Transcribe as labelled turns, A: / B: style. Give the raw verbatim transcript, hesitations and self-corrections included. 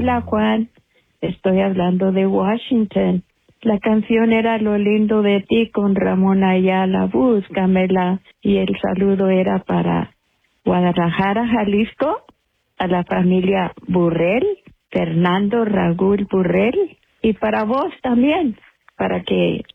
A: Hola, Juan. Estoy hablando de Washington. La canción era Lo lindo de ti con Ramón Ayala. Búscamela. Y el saludo era para Guadalajara, Jalisco, a la familia Burrell, Fernando Raúl Burrell, y para vos también, para que